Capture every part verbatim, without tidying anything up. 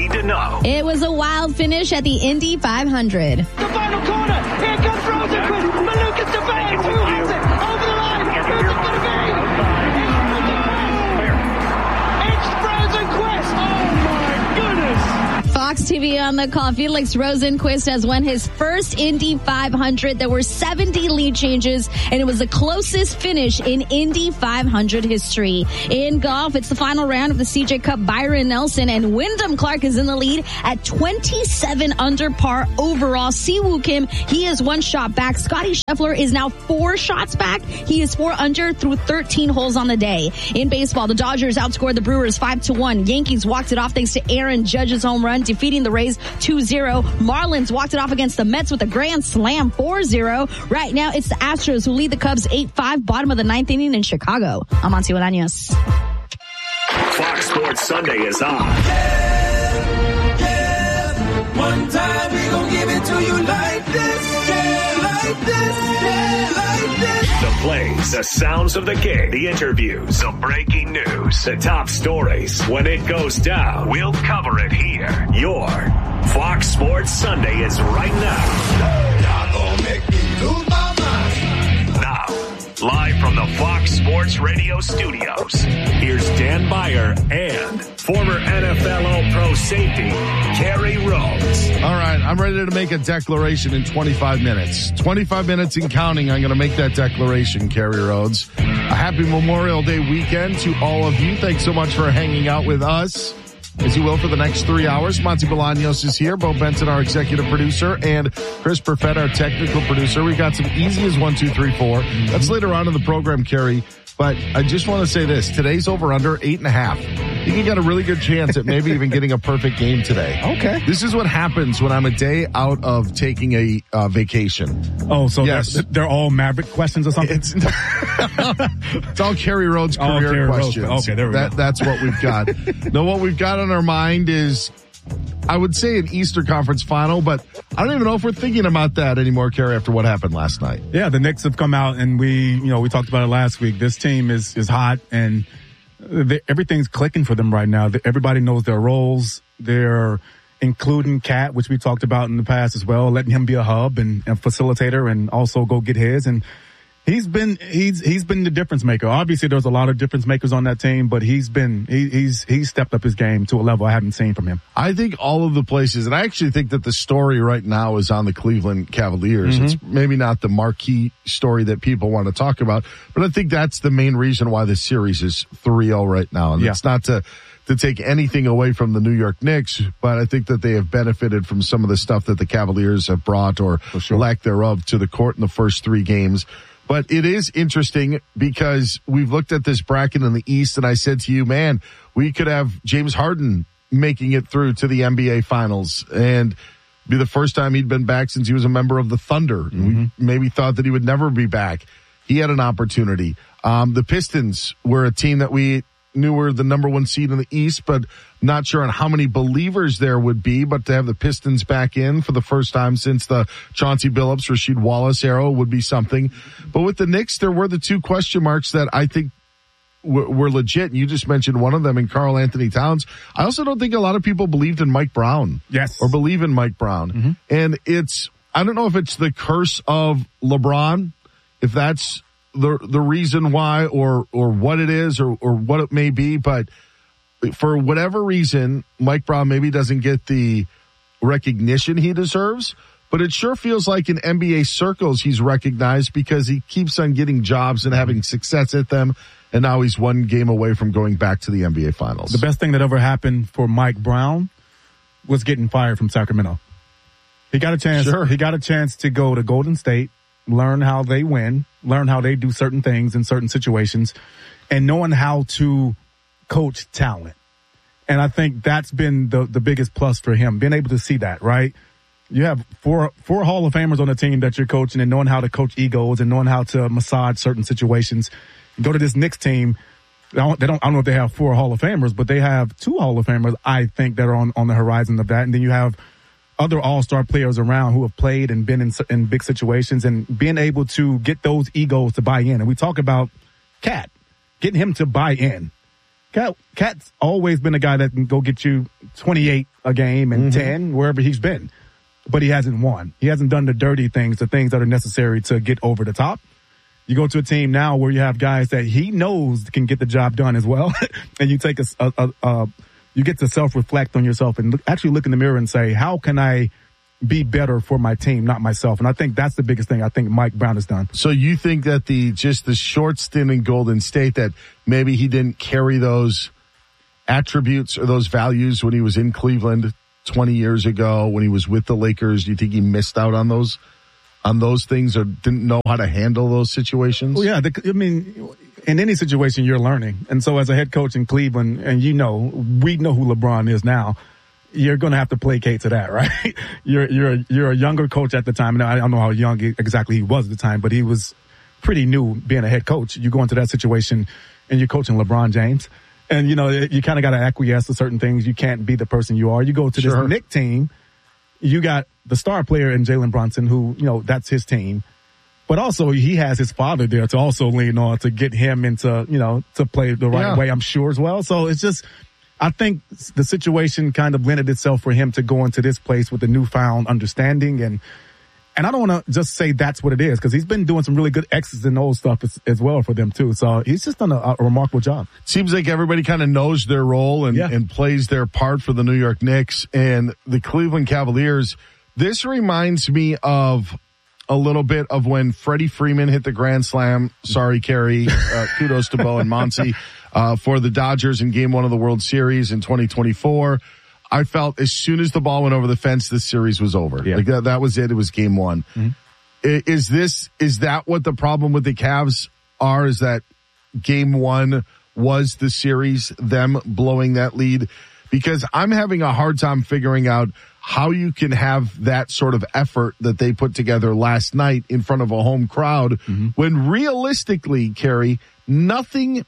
need to know. It was a wild finish at the Indy five hundred. The final corner. Here comes Rosenquist. Malukas to Baines. Who has it? Over the line. Who's it going to be? It's Rosenquist. Oh, my goodness. Fox T V on the call. Felix Rosenquist has won his first Indy five hundred. There were seventy lead changes, and it was the closest finish in Indy five hundred history. In golf, it's the final round of the C J Cup. Byron Nelson and Wyndham Clark is in the lead at twenty-seven under par overall. Siwoo Kim, he is one shot back. Scotty Scheffler is now four shots back. He is four under through thirteen holes on the day. In baseball, the Dodgers outscored the Brewers five to one. Yankees walked it off thanks to Aaron Judge's home run, defeating the Rays two zero. Marlins walked it off against the Mets with a grand slam four zero. Right now, it's the Astros who lead the Cubs eight five, bottom of the ninth inning in Chicago. I'm Monty Bolaños. Fox Sports Sunday is on. Yeah, yeah. One time we gon' give it to you like this. Yeah, like this. Yeah, like this. The plays, the sounds of the game, the interviews, the breaking news, the top stories. When it goes down, we'll cover it here. Your Fox Sports Sunday is right now. Y'all gon' make me lose my mind. Now, live from the Fox Sports Radio studios, here's Dan Beyer and former N F L All-Pro safety, Kerry Rhodes. All right, I'm ready to make a declaration in twenty-five minutes. twenty-five minutes and counting, I'm going to make that declaration, Kerry Rhodes. A happy Memorial Day weekend to all of you. Thanks so much for hanging out with us, as you will, for the next three hours. Monty Bolaños is here, Bo Benson, our executive producer, and Chris Perfett, our technical producer. We've got some easy as one, two, three, four. That's later on in the program, Kerry. But I just want to say this. Today's over under eight and a half. I think you got a really good chance at maybe even getting a perfect game today. Okay. This is what happens when I'm a day out of taking a uh, vacation. Oh, so yes. they're, they're all Maverick questions or something? It's, it's all Kerry Rhodes career oh, Kerry questions. Rhodes. Okay, there we that, go. That's what we've got. Now, what we've got on our mind is, I would say, an Easter Conference final, but I don't even know if we're thinking about that anymore, Kerry, after what happened last night. Yeah, the Knicks have come out, and we, you know, we talked about it last week. This team is, is hot, and they, everything's clicking for them right now. Everybody knows their roles. They're including Cat, which we talked about in the past as well, letting him be a hub and a facilitator and also go get his. And He's been he's he's been the difference maker. Obviously, there's a lot of difference makers on that team, but he's been he, he's he's stepped up his game to a level I haven't seen from him. I think all of the places, and I actually think that the story right now is on the Cleveland Cavaliers. Mm-hmm. It's maybe not the marquee story that people want to talk about, but I think that's the main reason why this series is three oh right now. And yeah. It's not to to take anything away from the New York Knicks, but I think that they have benefited from some of the stuff that the Cavaliers have brought or sure. lack thereof to the court in the first three games. But it is interesting because we've looked at this bracket in the East, and I said to you, man, we could have James Harden making it through to the N B A Finals and be the first time he'd been back since he was a member of the Thunder. Mm-hmm. We maybe thought that he would never be back. He had an opportunity. Um, the Pistons were a team that we knew were the number one seed in the East, but not sure on how many believers there would be. But to have the Pistons back in for the first time since the Chauncey Billups, Rasheed Wallace era would be something. But with the Knicks, there were the two question marks that I think were, were legit. You just mentioned one of them in Karl Anthony Towns. I also don't think a lot of people believed in Mike Brown. Yes. Or believe in Mike Brown. Mm-hmm. And it's, I don't know if it's the curse of LeBron, if that's the the reason why or or what it is or or what it may be, but for whatever reason Mike Brown maybe doesn't get the recognition he deserves, but it sure feels like in N B A circles he's recognized because he keeps on getting jobs and having success at them, and now he's one game away from going back to the N B A Finals. The best thing that ever happened for Mike Brown was getting fired from Sacramento. He got a chance sure. he got a chance to go to Golden State, learn how they win, learn how they do certain things in certain situations, and knowing how to coach talent. And I think that's been the, the biggest plus for him, being able to see that, right? You have four, four Hall of Famers on the team that you're coaching and knowing how to coach egos and knowing how to massage certain situations. You go to this Knicks team. They don't, they don't, I don't know if they have four Hall of Famers, but they have two Hall of Famers, I think, that are on, on the horizon of that. And then you have other all-star players around who have played and been in, in big situations, and being able to get those egos to buy in. And we talk about Cat, getting him to buy in. Cat, Cat's always been a guy that can go get you twenty-eight a game and mm-hmm. ten wherever he's been. But he hasn't won. He hasn't done the dirty things, the things that are necessary to get over the top. You go to a team now where you have guys that he knows can get the job done as well. And you take a, a, a, a you get to self-reflect on yourself and look, actually look in the mirror and say, how can I be better for my team, not myself? And I think that's the biggest thing I think Mike Brown has done. So you think that the just the short stint in Golden State, that maybe he didn't carry those attributes or those values when he was in Cleveland twenty years ago, when he was with the Lakers? Do you think he missed out on those on those things, or didn't know how to handle those situations? Well, yeah, the, I mean, in any situation you're learning. And so as a head coach in Cleveland, and you know, we know who LeBron is now, you're going to have to placate to that, right? You're, you're, a, you're a younger coach at the time. And I don't know how young exactly he was at the time, but he was pretty new being a head coach. You go into that situation and you're coaching LeBron James. And, you know, you kind of got to acquiesce to certain things. You can't be the person you are. You go to Sure. this Knicks team, you got the star player in Jalen Brunson, who, you know, that's his team. But also he has his father there to also lean on to get him into, you know, to play the right Yeah. way, I'm sure, as well. So it's just, I think the situation kind of blended itself for him to go into this place with a newfound understanding. And, and I don't want to just say that's what it is, because he's been doing some really good X's and O's stuff as, as well for them too. So he's just done a, a remarkable job. Seems like everybody kind of knows their role and, Yeah. and plays their part for the New York Knicks and the Cleveland Cavaliers. This reminds me of a little bit of when Freddie Freeman hit the grand slam. Sorry, Kerry. Uh, kudos to Bo and Monty uh, for the Dodgers in game one of the World Series in twenty twenty-four. I felt as soon as the ball went over the fence, this series was over. Yeah. Like that, that was it. It was game one. Mm-hmm. I- Is this, is that what the problem with the Cavs are? Is that game one was the series, them blowing that lead? Because I'm having a hard time figuring out how you can have that sort of effort that they put together last night in front of a home crowd mm-hmm. when realistically, Kerry, nothing,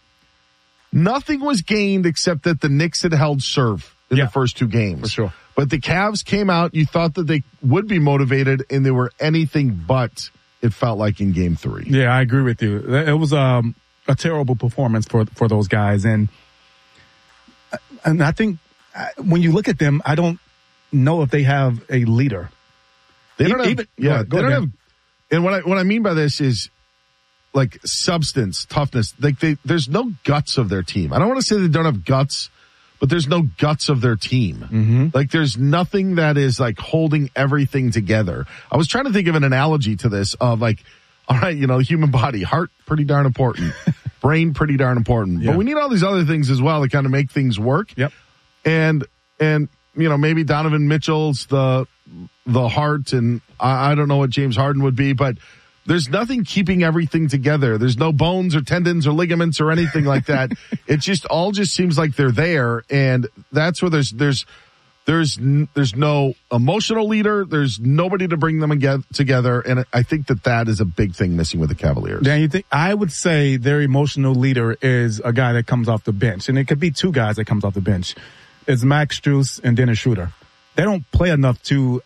nothing was gained except that the Knicks had held serve in Yeah. the first two games. For sure. But the Cavs came out, you thought that they would be motivated, and they were anything but, it felt like, in game three. Yeah, I agree with you. It was um, a terrible performance for for those guys. And, and I think when you look at them, I don't know if they have a leader. They don't have, Even, yeah, go they don't ahead. have, and what I, what I mean by this is like substance, toughness. Like they, there's no guts of their team. I don't want to say they don't have guts, but there's no guts of their team. Mm-hmm. Like there's nothing that is like holding everything together. I was trying to think of an analogy to this of like, all right, you know, the human body, heart, pretty darn important. Brain, pretty darn important. Yeah. But we need all these other things as well to kind of make things work. Yep. And, and, you know, maybe Donovan Mitchell's the, the heart, and I, I don't know what James Harden would be, but there's nothing keeping everything together. There's no bones or tendons or ligaments or anything like that. It just all just seems like they're there. And that's where there's, there's, there's, there's no emotional leader. There's nobody to bring them again, together. And I think that that is a big thing missing with the Cavaliers. Dan, you think, I would say their emotional leader is a guy that comes off the bench, and it could be two guys that comes off the bench. It's Max Strus and Dennis Schroeder. They don't play enough to,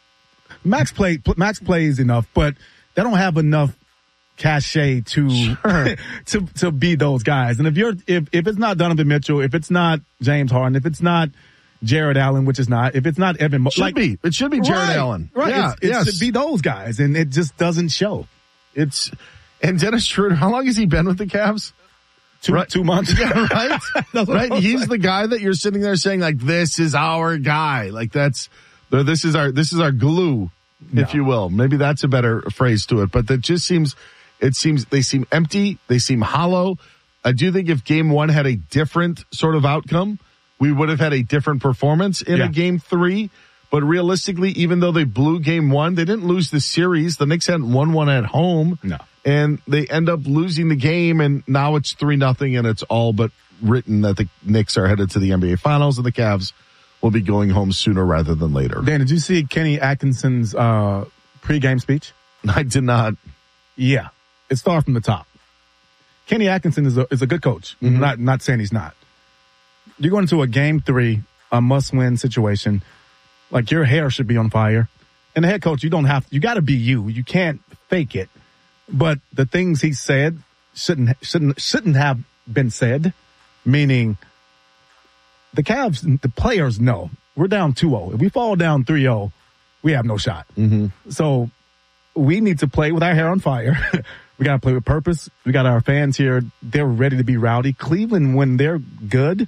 Max play, Max plays enough, but they don't have enough cachet to, Sure. to, to be those guys. And if you're, if, if it's not Donovan Mitchell, if it's not James Harden, if it's not Jared Allen, which is not, if it's not Evan, Mo- Should like, be. It should be Jared right, Allen. Right. Yeah. It's, it yes. should be those guys, and it just doesn't show. It's, and Dennis Schroeder, how long has he been with the Cavs? Two, Right. two months. Yeah, right? That's what I Right? was He's saying. the guy that you're sitting there saying, like, this is our guy. Like, that's, this is our, this is our glue, if No. you will. Maybe that's a better phrase to it. But that just seems, it seems, they seem empty. They seem hollow. I do think if game one had a different sort of outcome, we would have had a different performance in Yeah. a game three. But realistically, even though they blew game one, they didn't lose the series. The Knicks hadn't won one at home. No. And they end up losing the game, and now it's three nothing, and it's all but written that the Knicks are headed to the N B A Finals, and the Cavs will be going home sooner rather than later. Dan, did you see Kenny Atkinson's uh, pregame speech? I did not. Yeah, it starts from the top. Kenny Atkinson is a is a good coach. Mm-hmm. Not not saying he's not. You're going into a game three, a must win situation. Like, your hair should be on fire, and the head coach, you don't have. You got to be you. You can't fake it. But the things he said shouldn't shouldn't shouldn't have been said. Meaning, the Cavs, the players know we're down two oh. If we fall down three oh, we have no shot. Mm-hmm. So we need to play with our hair on fire. We got to play with purpose. We got our fans here. They're ready to be rowdy. Cleveland, when they're good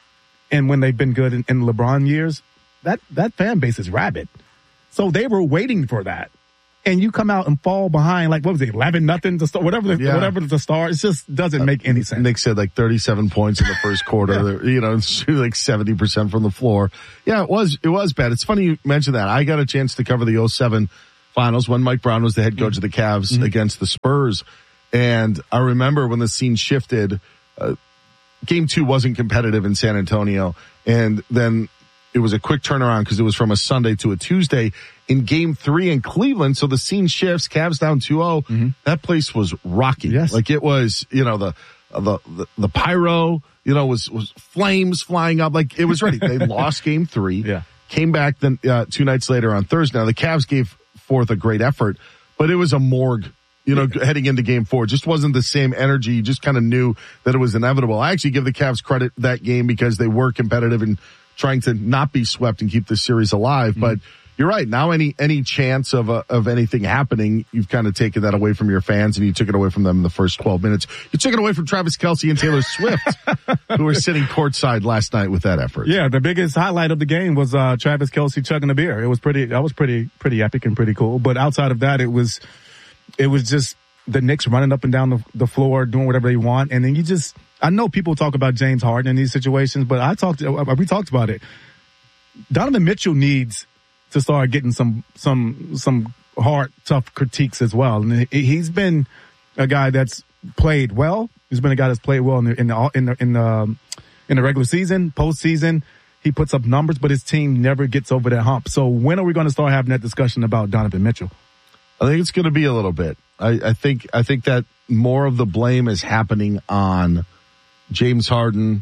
and when they've been good in, in LeBron years, that, that fan base is rabid. So they were waiting for that. And you come out and fall behind, like, what was it, eleven nothing to start, whatever the, yeah. whatever the start. It just doesn't make any sense. Nick said like thirty-seven points in the first quarter, yeah. you know, like seventy percent from the floor. Yeah, it was, it was bad. It's funny you mentioned that. I got a chance to cover the oh seven finals when Mike Brown was the head coach mm-hmm. of the Cavs mm-hmm. against the Spurs. And I remember when the scene shifted, uh, game two wasn't competitive in San Antonio. And then it was a quick turnaround because it was from a Sunday to a Tuesday in game three in Cleveland. So the scene shifts, Cavs down two oh. Mm-hmm. That place was rocky. Yes. Like it was, you know, the, the, the, the pyro, you know, was, was flames flying up. Like it was ready. They lost game three. Yeah. Came back then, uh, two nights later on Thursday. Now the Cavs gave forth a great effort, but it was a morgue. You know, heading into game four, just wasn't the same energy. You just kind of knew that it was inevitable. I actually give the Cavs credit that game because they were competitive and trying to not be swept and keep the series alive. Mm-hmm. But you're right. Now any, any chance of, uh, of anything happening, you've kind of taken that away from your fans and you took it away from them in the first twelve minutes. You took it away from Travis Kelce and Taylor Swift, who were sitting courtside last night with that effort. Yeah. The biggest highlight of the game was, uh, Travis Kelce chugging a beer. It was pretty, that was pretty, pretty epic and pretty cool. But outside of that, it was, it was just the Knicks running up and down the, the floor, doing whatever they want. And then you just, I know people talk about James Harden in these situations, but I talked, we talked about it. Donovan Mitchell needs to start getting some, some, some hard, tough critiques as well. And he's been a guy that's played well. He's been a guy that's played well in the, in the, in the, in the, in the regular season, postseason. He puts up numbers, but his team never gets over that hump. So when are we going to start having that discussion about Donovan Mitchell? I think it's going to be a little bit. I, I think, I think that more of the blame is happening on James Harden,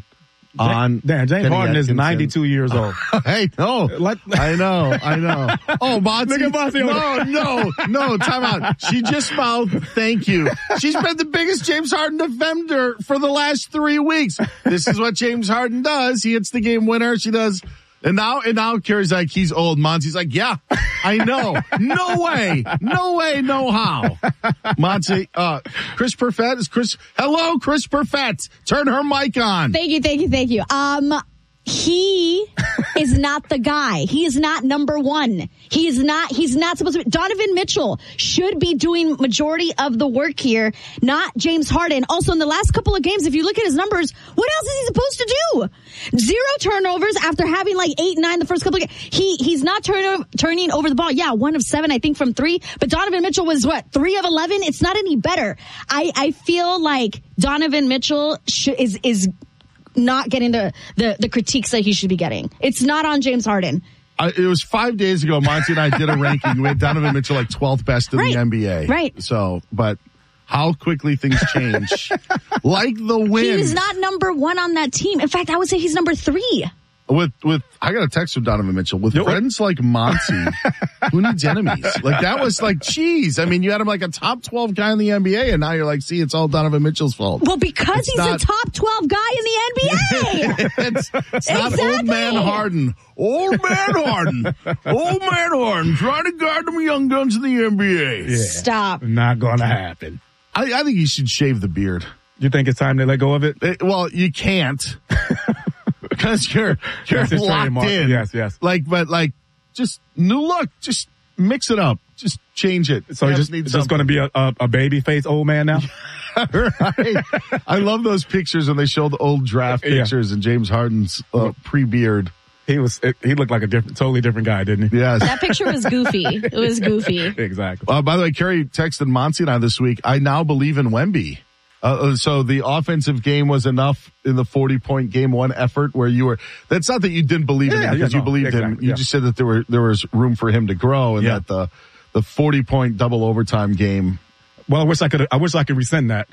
on Dan, James Kenny Harden Atkinson. Is ninety-two years old. I know. Like, I know. I know. Oh, Monty. Look at Monty. No, no, no. Time out. She just mouthed thank you. She's been the biggest James Harden defender for the last three weeks. This is what James Harden does. He hits the game winner. She does. And now, and now Carrie's like, he's old. Monty's like, yeah, I know. No way. No way. No how. Monty, uh, Chris Perfett is Chris. Hello, Chris Perfett. Turn her mic on. Thank you. Thank you. Thank you. Um, he is not the guy. He is not number one. He is not, he's not supposed to be. Donovan Mitchell should be doing majority of the work here, not James Harden. Also, in the last couple of games, if you look at his numbers, what else is he supposed to do? Zero turnovers after having like eight, nine the first couple of games. He, he's not turn, turning over the ball. Yeah, one of seven, I think, from three. But Donovan Mitchell was what, three of eleven? It's not any better. I, I feel like Donovan Mitchell sh- is, is, not getting the, the, the critiques that he should be getting. It's not on James Harden. Uh, it was five days ago, Monty and I did a ranking. We had Donovan Mitchell like twelfth best in right. the N B A. Right. So, but how quickly things change. Like the wind. He's not number one on that team. In fact, I would say he's number three. With, with, I got a text from Donovan Mitchell. With Yep. friends like Monty, who needs enemies? Like that was like, geez. I mean, you had him like a top twelve guy in the N B A and now you're like, see, it's all Donovan Mitchell's fault. Well, because It's he's not- a top twelve guy in the N B A. it's it's not Exactly. old man Harden. Old man Harden. Old man Harden trying to guard them young guns in the N B A. Yeah. Stop. Not going to happen. I, I think you should shave the beard. You think it's time to let go of it? It- well, you can't. Because you're, you're That's his locked trademark. in. Yes, yes. Like, but like, just new look. Just mix it up. Just change it. So he's Cavs just, need just going to be a, a, a baby face old man now? right. I love those pictures when they show the old draft Yeah. pictures and James Harden's uh, pre-beard. He was, he looked like a different, totally different guy, didn't he? Yes. That picture was goofy. It was goofy. Exactly. Uh, by the way, Kerry texted Monty and I this week. I now believe in Wemby. Uh, so the offensive game was enough in the forty point game one effort where you were, that's not that you didn't believe in Yeah, him because yeah, you no, believed him. exactly, You yeah. just said that there were, there was room for him to grow and Yeah. that the, the forty point double overtime game. Well, I wish I could, I wish I could rescind that.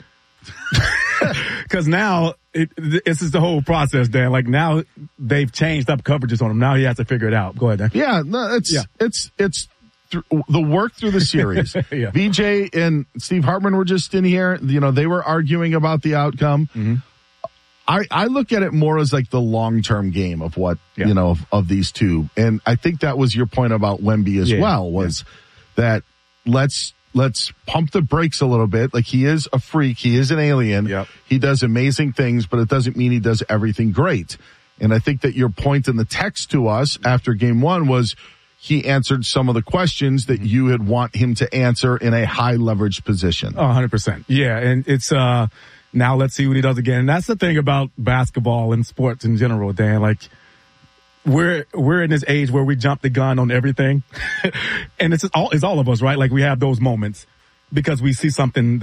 Cause now it, this is the whole process, Dan. Like now they've changed up coverages on him. Now he has to figure it out. Go ahead, Dan. Yeah, no, it's, Yeah. it's, it's th- the work through the series. Yeah. V J and Steve Hartman were just in here. You know, they were arguing about the outcome. Mm-hmm. I, I look at it more as like the long-term game of what, yeah. you know, of, of these two. And I think that was your point about Wemby as yeah. well, was yeah. that let's, let's pump the brakes a little bit. Like, he is a freak. He is an alien. Yep. He does amazing things, but it doesn't mean he does everything great. And I think that your point in the text to us after game one was he answered some of the questions that you had want him to answer in a high leverage position. Oh, one hundred percent. Yeah. And it's, uh, now let's see what he does again. And that's the thing about basketball and sports in general, Dan. Like, we're, we're in this age where we jump the gun on everything. And it's all, it's all of us, right? Like, we have those moments because we see something